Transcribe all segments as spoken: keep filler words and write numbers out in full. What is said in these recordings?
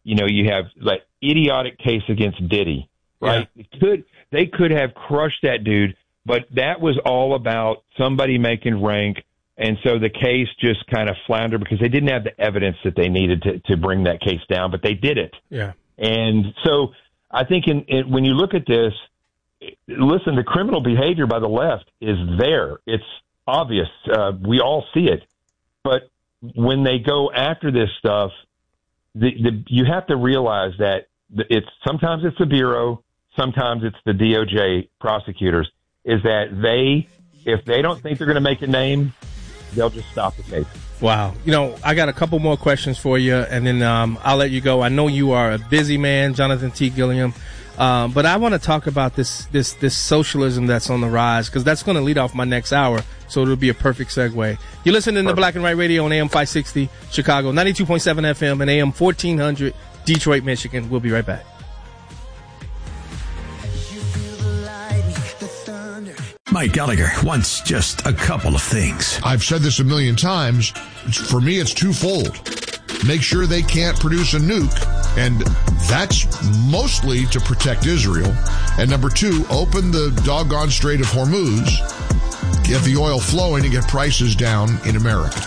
you know, you have like idiotic case against Diddy, right? Yeah. It could they could have crushed that dude, but that was all about somebody making rank, and so the case just kind of floundered because they didn't have the evidence that they needed to, to bring that case down, but they did it. Yeah. And so I think in, in, when you look at this, listen, the criminal behavior by the left is there. It's obvious. Uh, we all see it. But when they go after this stuff, the, the, you have to realize that it's sometimes it's the Bureau, sometimes it's the D O J prosecutors, is that they, if they don't think they're going to make a name, they'll just stop the case. Wow. You know, I got a couple more questions for you, and then um, I'll let you go. I know you are a busy man, Jonathan T. Gilliam, um, but I want to talk about this this this socialism that's on the rise, because that's going to lead off my next hour, so it'll be a perfect segue. You're listening to Black and White Radio on A M five sixty Chicago, ninety-two point seven F M, and A M fourteen hundred Detroit, Michigan. We'll be right back. Mike Gallagher wants just a couple of things. I've said this a million times. For me, it's twofold. Make sure they can't produce a nuke, and that's mostly to protect Israel. And number two, open the doggone Strait of Hormuz, get the oil flowing, and get prices down in America.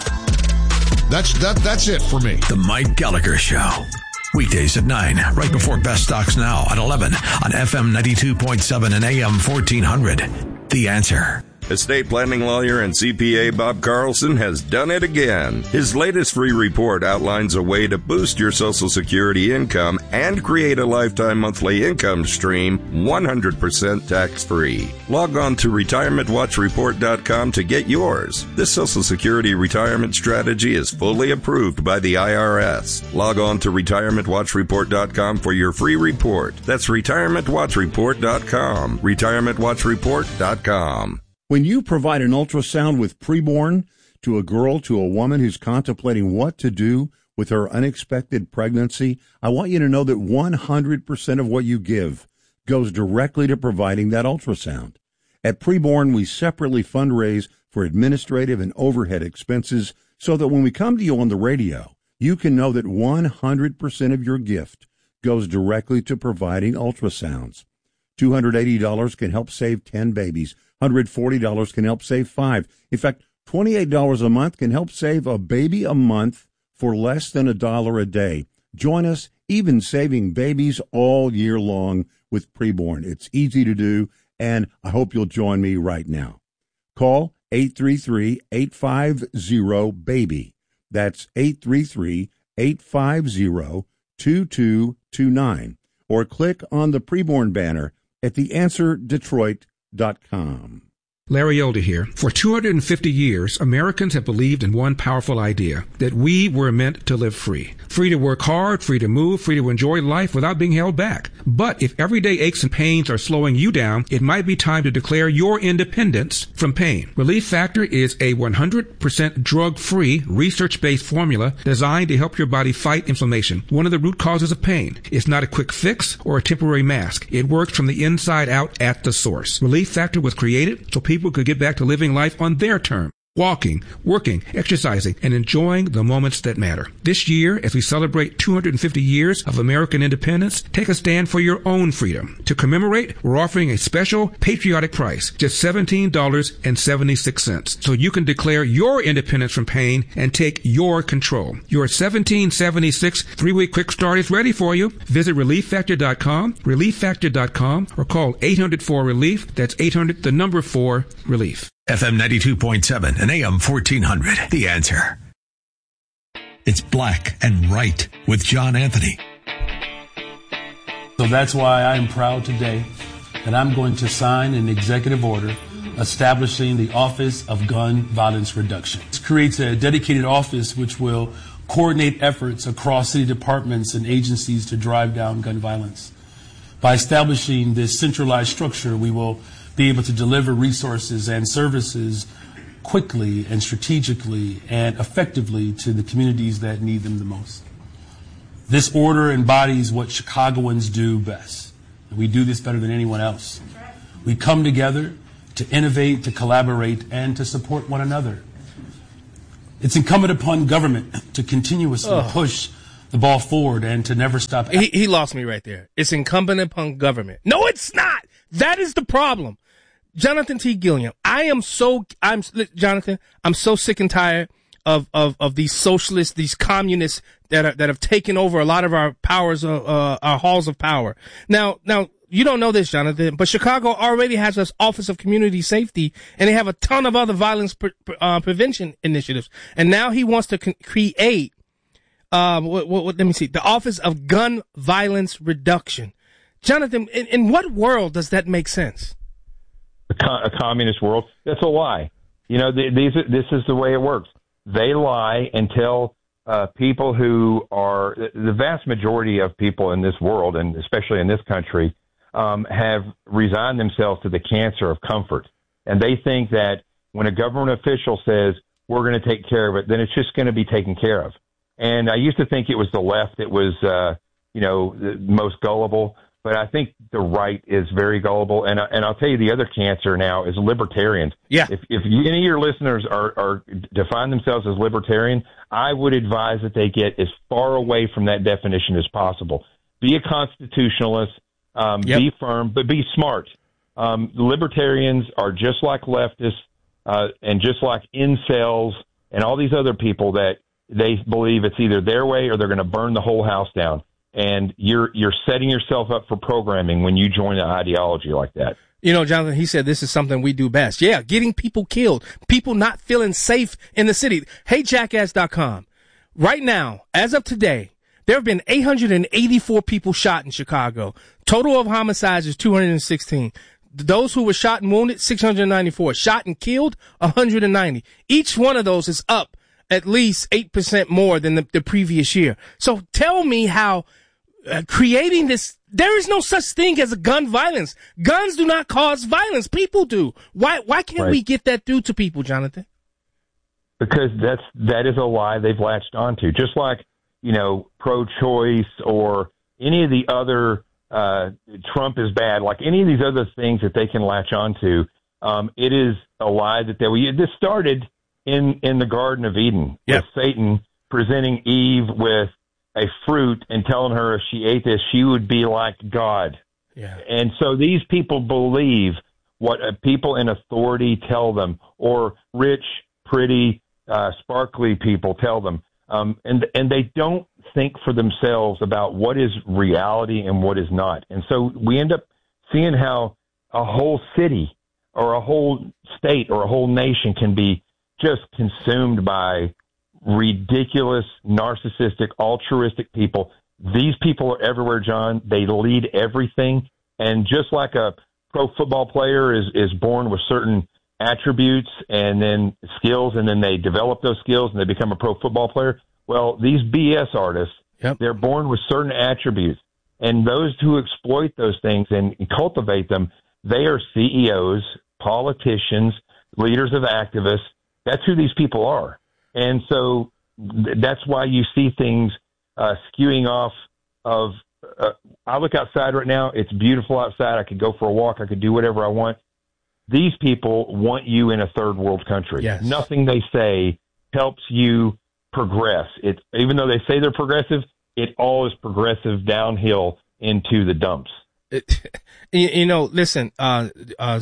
That's that. That's it for me. The Mike Gallagher Show. Weekdays at nine, right before Best Stocks Now at eleven on F M ninety-two point seven and A M fourteen hundred. The Answer. Estate planning lawyer and C P A Bob Carlson has done it again. His latest free report outlines a way to boost your Social Security income and create a lifetime monthly income stream one hundred percent tax-free. Log on to retirement watch report dot com to get yours. This Social Security retirement strategy is fully approved by the I R S. Log on to retirement watch report dot com for your free report. That's retirement watch report dot com. retirement watch report dot com. When you provide an ultrasound with preborn to a girl, to a woman who's contemplating what to do with her unexpected pregnancy, I want you to know that one hundred percent of what you give goes directly to providing that ultrasound. At Preborn, we separately fundraise for administrative and overhead expenses so that when we come to you on the radio, you can know that one hundred percent of your gift goes directly to providing ultrasounds. two hundred eighty dollars can help save ten babies. one hundred forty dollars can help save five. In fact, twenty-eight dollars a month can help save a baby a month for less than a dollar a day. Join us, even saving babies all year long with Preborn. It's easy to do, and I hope you'll join me right now. Call eight three three, eight five zero, BABY. That's eight three three, eight five zero, two two two nine. Or click on the Preborn banner at the answer detroit dot com. Larry Elder here. For two hundred fifty years, Americans have believed in one powerful idea, that we were meant to live free. Free to work hard, free to move, free to enjoy life without being held back. But if everyday aches and pains are slowing you down, it might be time to declare your independence from pain. Relief Factor is a one hundred percent drug-free, research-based formula designed to help your body fight inflammation, one of the root causes of pain. It's not a quick fix or a temporary mask. It works from the inside out at the source. Relief Factor was created so people could get back to living life on their terms. Walking, working, exercising, and enjoying the moments that matter. This year, as we celebrate two hundred fifty years of American independence, take a stand for your own freedom. To commemorate, we're offering a special patriotic price, just seventeen dollars and seventy-six cents, so you can declare your independence from pain and take your control. Your seventeen seventy-six three-week quick start is ready for you. Visit relief factor dot com, relief factor dot com, or call eight hundred four relief. That's eight hundred, the number four, relief. F M ninety-two point seven and A M fourteen hundred. The Answer. It's Black and Right with John Anthony. So that's why I am proud today that I'm going to sign an executive order establishing the Office of Gun Violence Reduction. This creates a dedicated office which will coordinate efforts across city departments and agencies to drive down gun violence. By establishing this centralized structure, we will be able to deliver resources and services quickly and strategically and effectively to the communities that need them the most. This order embodies what Chicagoans do best. We do this better than anyone else. We come together to innovate, to collaborate, and to support one another. It's incumbent upon government to continuously oh. push the ball forward and to never stop. He, he lost me right there. It's incumbent upon government. No, it's not. That is the problem. Jonathan T. Gilliam, I am so, I'm, Jonathan, I'm so sick and tired of, of, of these socialists, these communists that are, that have taken over a lot of our powers, uh, uh, our halls of power. Now, now, you don't know this, Jonathan, but Chicago already has this Office of Community Safety, and they have a ton of other violence pre- uh, prevention initiatives. And now he wants to con- create, uh, what, what, what, let me see, the Office of Gun Violence Reduction. Jonathan, in, in what world does that make sense? A, co- a communist world? That's a lie. You know, th- these are, this is the way it works. They lie and tell uh, people who are the vast majority of people in this world, and especially in this country, um, have resigned themselves to the cancer of comfort. And they think that when a government official says, we're going to take care of it, then it's just going to be taken care of. And I used to think it was the left that was, uh, you know, the most gullible. But I think the right is very gullible. And, and I'll tell you, the other cancer now is libertarians. Yeah. If, if any of your listeners are, are define themselves as libertarian, I would advise that they get as far away from that definition as possible. Be a constitutionalist, um, yep. be firm, but be smart. Um, libertarians are just like leftists uh, and just like incels and all these other people that they believe it's either their way or they're going to burn the whole house down. And you're you're setting yourself up for programming when you join an ideology like that. You know, Jonathan, he said this is something we do best. Yeah, getting people killed, people not feeling safe in the city. Hey Jackass dot com. Right now, as of today, there have been eight hundred eighty-four people shot in Chicago. Total of homicides is two hundred sixteen. Those who were shot and wounded, six hundred ninety-four. Shot and killed, one hundred ninety. Each one of those is up at least eight percent more than the, the previous year. So tell me how uh, creating this, there is no such thing as a gun violence. Guns do not cause violence. People do. Why, why can't right. we get that through to people, Jonathan? Because that's, that is a lie they've latched onto. Just like, you know, pro-choice or any of the other, uh, Trump is bad, like any of these other things that they can latch onto. Um, it is a lie that they will. This started in, in the Garden of Eden yep. with Satan presenting Eve with a fruit and telling her if she ate this, she would be like God. Yeah. And so these people believe what uh, people in authority tell them, or rich, pretty, uh, sparkly people tell them. Um, and, and they don't think for themselves about what is reality and what is not. And so we end up seeing how a whole city or a whole state or a whole nation can be just consumed by ridiculous, narcissistic, altruistic people. These people are everywhere, John. They lead everything. And just like a pro football player is, is born with certain attributes and then skills, and then they develop those skills and they become a pro football player. Well, these B S artists, yep. they're born with certain attributes. And those who exploit those things and cultivate them, they are C E Os, politicians, leaders of activists. That's who these people are. And so th- that's why you see things uh, skewing off of uh, I look outside right now. It's beautiful outside. I could go for a walk. I could do whatever I want. These people want you in a third world country. Yes. Nothing they say helps you progress. It, even though they say they're progressive, it all is progressive downhill into the dumps. It, you, you know, listen, uh, uh,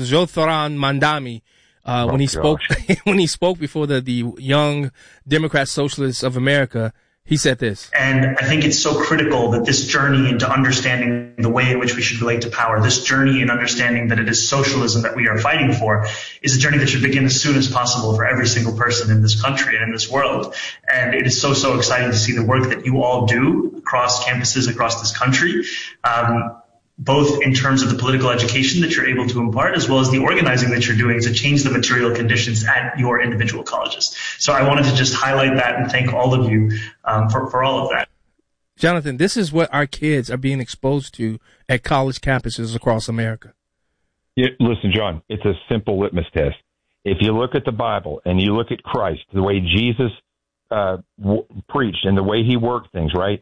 Zoran Mandami, Uh, oh, when he gosh. spoke, when he spoke before the, the Young Democrat Socialists of America, he said this. And I think it's so critical that this journey into understanding the way in which we should relate to power, this journey in understanding that it is socialism that we are fighting for, is a journey that should begin as soon as possible for every single person in this country and in this world. And it is so, so exciting to see the work that you all do across campuses across this country. Um, both in terms of the political education that you're able to impart, as well as the organizing that you're doing to change the material conditions at your individual colleges. So I wanted to just highlight that and thank all of you um, for, for all of that. Jonathan, this is what our kids are being exposed to at college campuses across America. Yeah, listen, John, it's a simple litmus test. If you look at the Bible and you look at Christ, the way Jesus uh, w- preached and the way he worked things, right?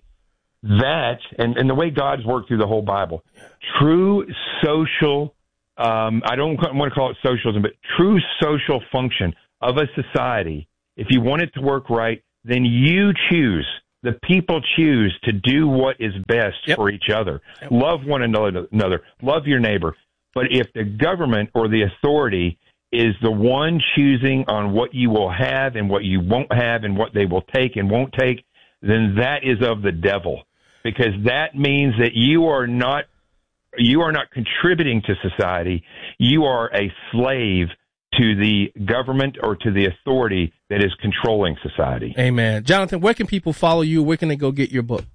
That, and, and the way God's worked through the whole Bible, true social, um, I don't want to call it socialism, but true social function of a society, if you want it to work right, then you choose the people choose to do what is best Yep. for each other. Yep. Love one another, another, love your neighbor. But if the government or the authority is the one choosing on what you will have and what you won't have and what they will take and won't take, then that is of the devil, because that means that you are not you are not contributing to society. You are a slave to the government or to the authority that is controlling society. Amen. Jonathan, where can people follow you? Where can they go get your book?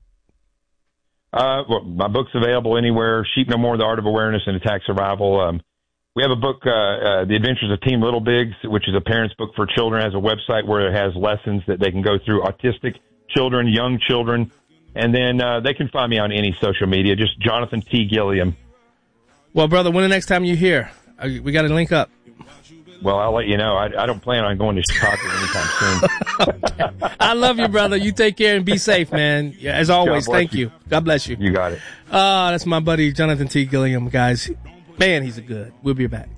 Uh, well, my book's available anywhere. Sheep No More: The Art of Awareness and Attack Survival. Um, we have a book, uh, uh, The Adventures of Team Little Bigs, which is a parent's book for children. It has a website where it has lessons that they can go through. Autistic children, young children. And then uh, they can find me on any social media, just Jonathan T. Gilliam. Well, brother, when the next time you're here, we got to link up. Well, I'll let you know. I, I don't plan on going to Chicago anytime soon. I love you, brother. You take care and be safe, man. Yeah, as always, thank you. you. God bless you. You got it. Uh, that's my buddy, Jonathan T. Gilliam, guys. Man, he's a good. We'll be back.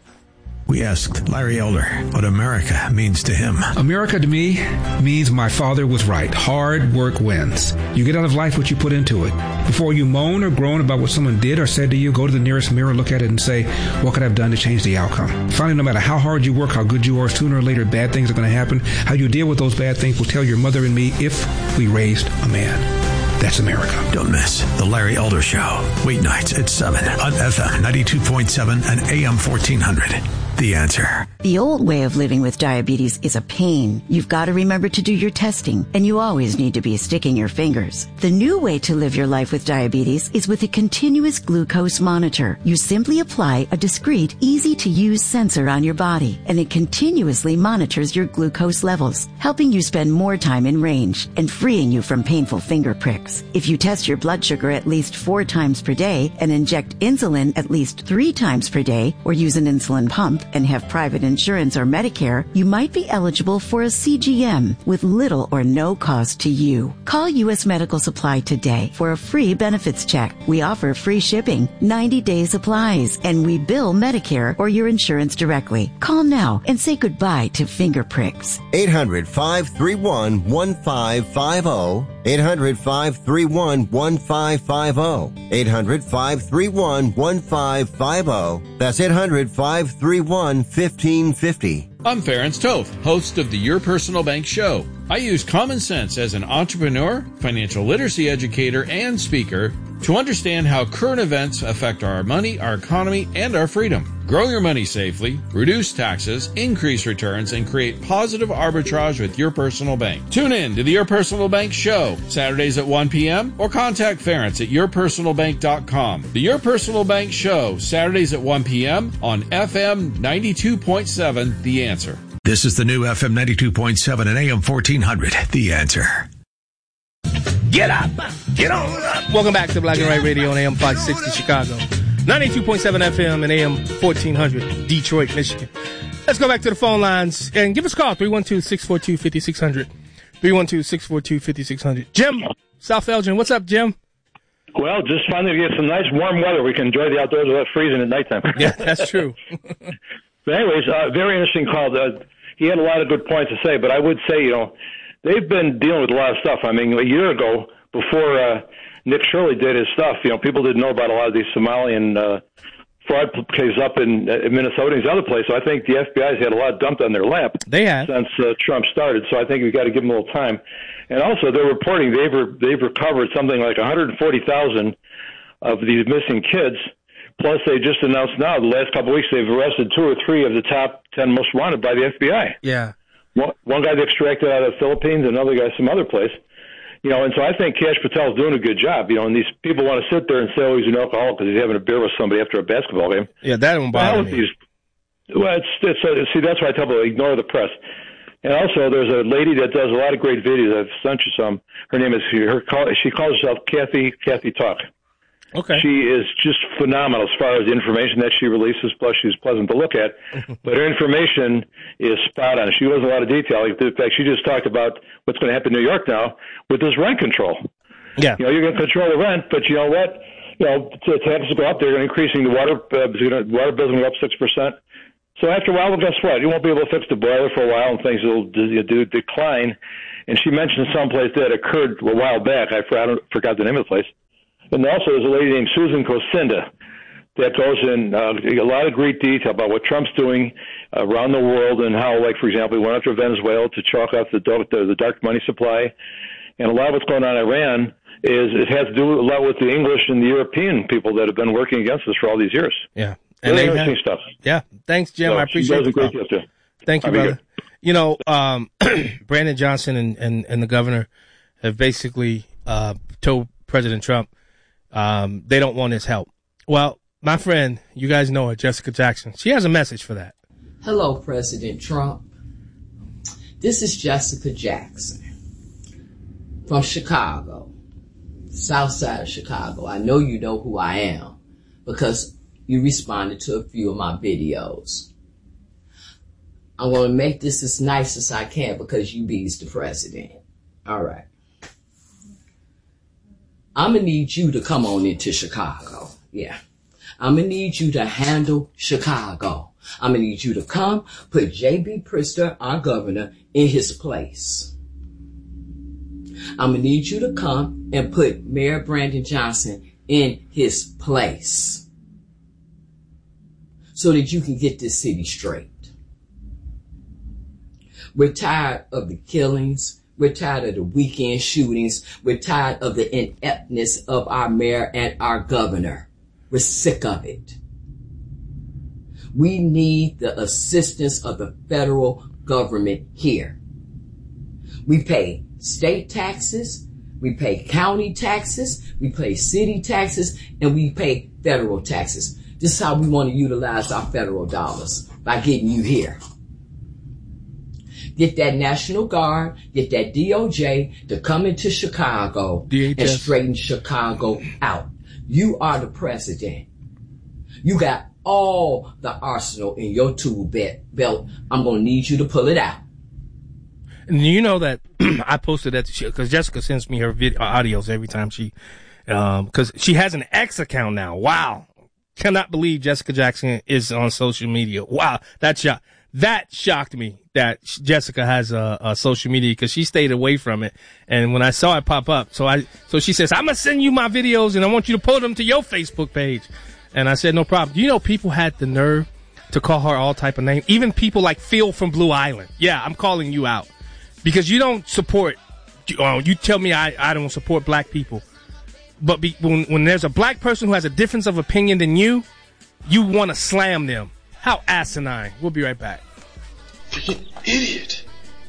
We asked Larry Elder what America means to him. America to me means my father was right. Hard work wins. You get out of life what you put into it. Before you moan or groan about what someone did or said to you, go to the nearest mirror, look at it, and say, what could I have done to change the outcome? Finally, no matter how hard you work, how good you are, sooner or later, bad things are going to happen. How you deal with those bad things will tell your mother and me if we raised a man. That's America. Don't miss The Larry Elder Show. Weeknights at seven on F M ninety-two point seven and A M fourteen hundred. The Answer. The old way of living with diabetes is a pain. You've got to remember to do your testing, and you always need to be sticking your fingers. The new way to live your life with diabetes is with a continuous glucose monitor. You simply apply a discreet, easy-to-use sensor on your body, and it continuously monitors your glucose levels, helping you spend more time in range and freeing you from painful finger pricks. If you test your blood sugar at least four times per day and inject insulin at least three times per day, or use an insulin pump, and have private insurance or Medicare, you might be eligible for a C G M with little or no cost to you. Call U S Medical Supply today for a free benefits check. We offer free shipping, ninety day supplies, and we bill Medicare or your insurance directly. Call now and say goodbye to finger pricks. eight hundred, five three one, one five five zero. eight hundred, five three one, one five five zero. eight hundred, five three one, one five five zero. That's eight hundred, five three one, one fifteen fifty. I'm Ference Toth, host of the Your Personal Bank Show. I use common sense as an entrepreneur, financial literacy educator, and speaker to understand how current events affect our money, our economy, and our freedom. Grow your money safely, reduce taxes, increase returns, and create positive arbitrage with Your Personal Bank. Tune in to the Your Personal Bank Show, Saturdays at one p.m., or contact Ference at your personal bank dot com. The Your Personal Bank Show, Saturdays at one p.m. on F M ninety-two point seven, The Answer. This is the new F M ninety-two point seven and A M fourteen hundred, The Answer. Get up! Get on up! Welcome back to Black and White Radio on A M five sixty Chicago. ninety-two point seven F M and A M fourteen hundred Detroit, Michigan. Let's go back to the phone lines and give us a call, three one two, six four two, five six zero zero. three one two, six four two, five six zero zero. Jim, South Elgin. What's up, Jim? Well, just finally to get some nice warm weather. We can enjoy the outdoors without freezing at nighttime. Yeah, that's true. But anyways, uh, very interesting call. Uh, he had a lot of good points to say, but I would say, you know, they've been dealing with a lot of stuff. I mean, a year ago, before uh, Nick Shirley did his stuff, you know, people didn't know about a lot of these Somalian uh, fraud cases up in, in Minnesota and these other places. So I think the F B I's had a lot dumped on their lap they have. since uh, Trump started. So I think we've got to give them a little time. And also, they're reporting they've re- they've recovered something like one hundred forty thousand of these missing kids. Plus, they just announced now, the last couple of weeks, they've arrested two or three of the top ten most wanted by the F B I. Yeah. One, one guy they extracted out of the Philippines, another guy some other place. You know, and so I think Kash Patel's doing a good job. You know, and these people want to sit there and say, oh, he's an alcoholic because he's having a beer with somebody after a basketball game. Yeah, that don't bother me. These, well, it's, it's uh, see, that's why I tell people, ignore the press. And also, there's a lady that does a lot of great videos. I've sent you some. Her name is, her she calls herself Kathy, Kathy Talk. Okay. She is just phenomenal as far as the information that she releases, plus she's pleasant to look at. But her information is spot on. She goes in a lot of detail. In fact, she just talked about what's going to happen in New York now with this rent control. Yeah. You know, you're going to control the rent, but you know what? You know, the taxes go up. They're increasing the water, uh, water bill going to go up six percent. So after a while, well, guess what? You won't be able to fix the boiler for a while, and things will do, do decline. And she mentioned someplace that occurred a while back. I forgot, forgot the name of the place. And also, there's a lady named Susan Kosinda that goes in uh, a lot of great detail about what Trump's doing uh, around the world and how, like, for example, he went after Venezuela to chalk off the, the, the dark money supply. And a lot of what's going on in Iran is it has to do a lot with the English and the European people that have been working against us for all these years. Yeah. And really interesting have, stuff. Yeah. Thanks, Jim. So I appreciate it. Great too. Thank you, brother. You know, um, Brandon Johnson and, and, and the governor have basically uh, told President Trump um, they don't want his help. Well, my friend, you guys know her, Jessica Jackson. She has a message for that. Hello, President Trump. This is Jessica Jackson from Chicago, south side of Chicago. I know you know who I am because you responded to a few of my videos. I'm going to make this as nice as I can because you be's the president. All right. I'm going to need you to come on into Chicago. Yeah. I'm going to need you to handle Chicago. I'm going to need you to come put J B. Pritzker, our governor, in his place. I'm going to need you to come and put Mayor Brandon Johnson in his place so that you can get this city straight. We're tired of the killings. We're tired of the weekend shootings. We're tired of the ineptness of our mayor and our governor. We're sick of it. We need the assistance of the federal government here. We pay state taxes, we pay county taxes, we pay city taxes, and we pay federal taxes. This is how we want to utilize our federal dollars, by getting you here. Get that National Guard, get that D O J to come into Chicago D H S. And straighten Chicago out. You are the president. You got all the arsenal in your tool belt. I'm going to need you to pull it out. And you know that I posted that because Jessica sends me her video, audios every time she, um, because she has an X account now. Wow. Cannot believe Jessica Jackson is on social media. Wow. That shocked, that shocked me that Jessica has a, a social media because she stayed away from it. And when I saw it pop up, so I, so she says, I'm going to send you my videos and I want you to pull them to your Facebook page. And I said, no problem. You know, people had the nerve to call her all type of names. Even people like Phil from Blue Island. Yeah, I'm calling you out. Because you don't support, uh, you tell me I, I don't support black people. But be, when, when there's a black person who has a difference of opinion than you, you want to slam them. How asinine. We'll be right back. Idiot.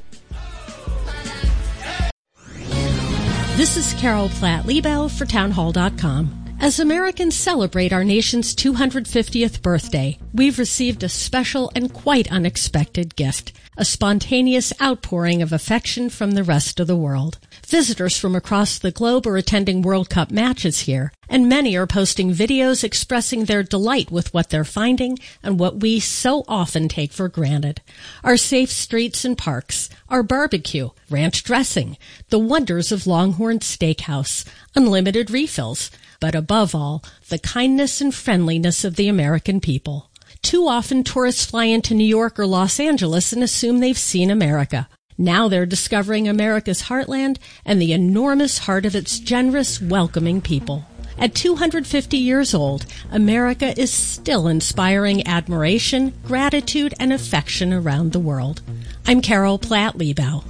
This is Carol Platt-Liebau for townhall dot com. As Americans celebrate our nation's two hundred fiftieth birthday, we've received a special and quite unexpected gift, a spontaneous outpouring of affection from the rest of the world. Visitors from across the globe are attending World Cup matches here, and many are posting videos expressing their delight with what they're finding and what we so often take for granted. Our safe streets and parks, our barbecue, ranch dressing, the wonders of Longhorn Steakhouse, unlimited refills, but above all, the kindness and friendliness of the American people. Too often tourists fly into New York or Los Angeles and assume they've seen America. Now they're discovering America's heartland and the enormous heart of its generous, welcoming people. At two hundred fifty years old, America is still inspiring admiration, gratitude, and affection around the world. I'm Carol Platt-Liebau.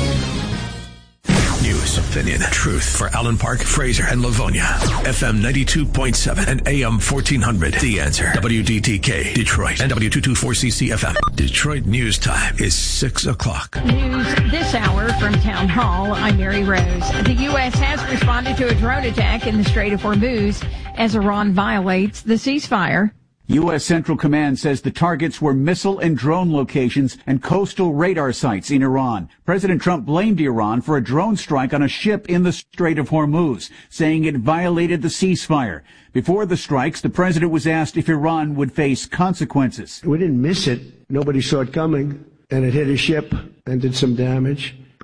News, opinion, truth for Allen Park, Fraser, and Livonia. F M ninety-two point seven and A M fourteen hundred. The Answer. W D T K, Detroit, and W two twenty-four C C F M. Detroit News Time is six o'clock. News this hour from Town Hall. I'm Mary Rose. The U S has responded to a drone attack in the Strait of Hormuz as Iran violates the ceasefire. U S Central Command says the targets were missile and drone locations and coastal radar sites in Iran. President Trump blamed Iran for a drone strike on a ship in the Strait of Hormuz, saying it violated the ceasefire. Before the strikes, the president was asked if Iran would face consequences. We didn't miss it. Nobody saw it coming, and it hit a ship and did some damage.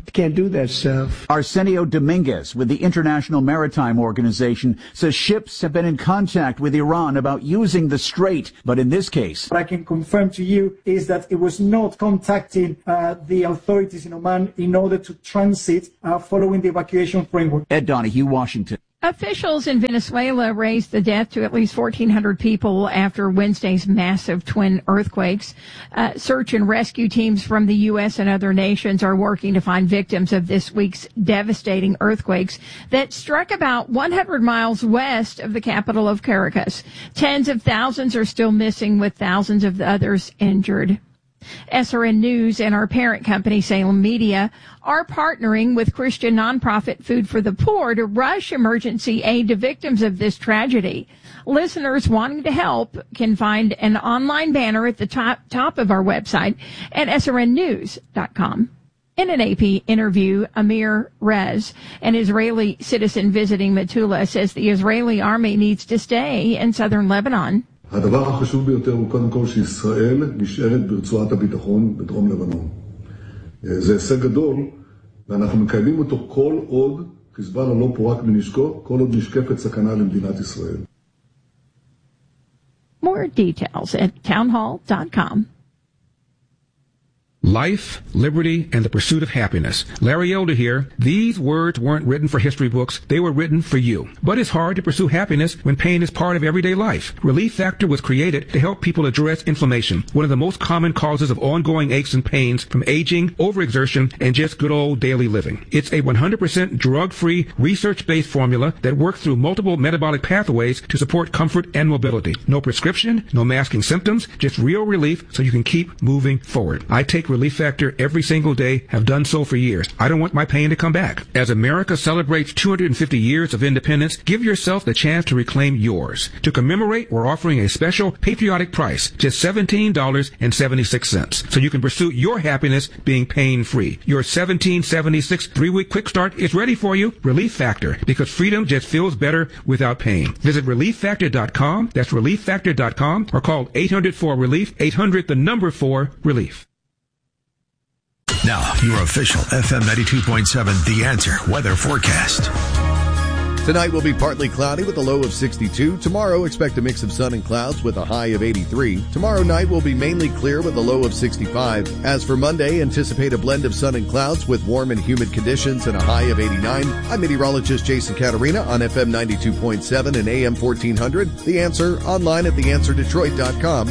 Can't do that stuff. Arsenio Dominguez with the International Maritime Organization says ships have been in contact with Iran about using the strait, but in this case, what I can confirm to you is that it was not contacting uh, the authorities in Oman in order to transit uh, following the evacuation framework. Ed Donahue, Washington. Officials in Venezuela raised the death to at least fourteen hundred people after Wednesday's massive twin earthquakes. Uh, search and rescue teams from the U S and other nations are working to find victims of this week's devastating earthquakes that struck about one hundred miles west of the capital of Caracas. Tens of thousands are still missing, with thousands of others injured. S R N News and our parent company, Salem Media, are partnering with Christian nonprofit Food for the Poor to rush emergency aid to victims of this tragedy. Listeners wanting to help can find an online banner at the top, top of our website at S R N news dot com. In an A P interview, Amir Rez, an Israeli citizen visiting Metula, says the Israeli army needs to stay in southern Lebanon. הדבר החשוב ביותר הוא קודם כל שישראל נשארת ברצועת הביטחון בדרום לבנון. זה הישג גדול, ואנחנו מקיימים אותו כל עוד חיזבאללה לא פורק מנשקו, כל עוד נשקפת סכנה למדינת ישראל. More details at town hall dot com. Life, liberty, and the pursuit of happiness. Larry Elder here. These words weren't written for history books. They were written for you. But it's hard to pursue happiness when pain is part of everyday life. Relief Factor was created to help people address inflammation, one of the most common causes of ongoing aches and pains from aging, overexertion, and just good old daily living. It's a one hundred percent drug-free, research-based formula that works through multiple metabolic pathways to support comfort and mobility. No prescription, no masking symptoms, just real relief so you can keep moving forward. I take Relief Factor every single day, have done so for years. I don't want my pain to come back. As America celebrates two hundred fifty years of independence, give yourself the chance to reclaim yours. To commemorate, we're offering a special patriotic price, just seventeen dollars and seventy-six cents, so you can pursue your happiness being pain-free. Your seventeen seventy-six three-week quick start is ready for you. Relief Factor, because freedom just feels better without pain. Visit relief factor dot com. That's relief factor dot com, or call eight hundred four relief, eight hundred the number four relief. Now, your official F M ninety-two point seven The Answer weather forecast. Tonight will be partly cloudy with a low of sixty-two. Tomorrow, expect a mix of sun and clouds with a high of eighty-three. Tomorrow night will be mainly clear with a low of sixty-five. As for Monday, anticipate a blend of sun and clouds with warm and humid conditions and a high of eighty-nine. I'm meteorologist Jason Caterina on F M ninety-two point seven and A M fourteen hundred. The Answer, online at the answer detroit dot com.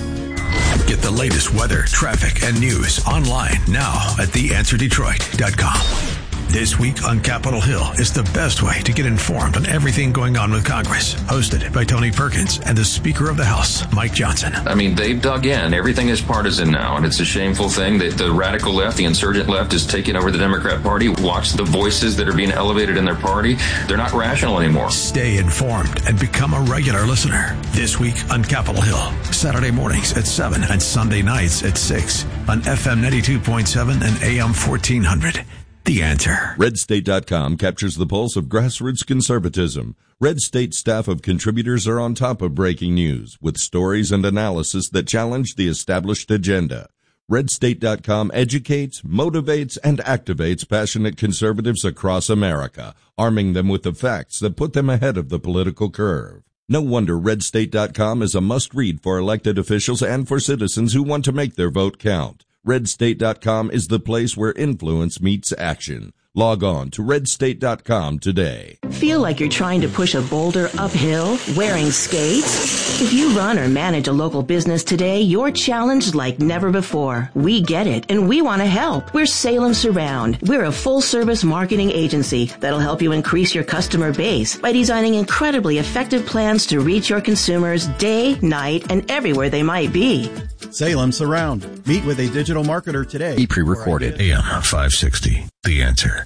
Get the latest weather, traffic, and news online now at the answer detroit dot com. This week on Capitol Hill is the best way to get informed on everything going on with Congress. Hosted by Tony Perkins and the Speaker of the House, Mike Johnson. I mean, they've dug in. Everything is partisan now, and it's a shameful thing that the radical left, the insurgent left, is taking over the Democrat Party. Watch the voices that are being elevated in their party. They're not rational anymore. Stay informed and become a regular listener. This week on Capitol Hill, Saturday mornings at seven and Sunday nights at six on F M ninety-two point seven and A M fourteen hundred. The Answer. red state dot com captures the pulse of grassroots conservatism. Red State staff of contributors are on top of breaking news with stories and analysis that challenge the established agenda. red state dot com educates, motivates, and activates passionate conservatives across America, arming them with the facts that put them ahead of the political curve. No wonder red state dot com is a must-read for elected officials and for citizens who want to make their vote count. red state dot com is the place where influence meets action. Log on to red state dot com today. Feel like you're trying to push a boulder uphill wearing skates? If you run or manage a local business today, you're challenged like never before. We get it, and we want to help. We're Salem Surround. We're a full-service marketing agency that'll help you increase your customer base by designing incredibly effective plans to reach your consumers day, night, and everywhere they might be. Salem Surround. Meet with a digital marketer today. Be pre-recorded. A M five sixty. The Answer.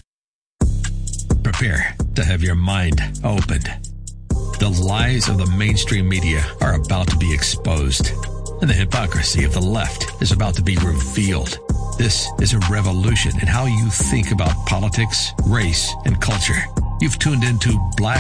Prepare to have your mind opened. The lies of the mainstream media are about to be exposed, and the hypocrisy of the left is about to be revealed. This is a revolution in how you think about politics, race, and culture. You've tuned into Black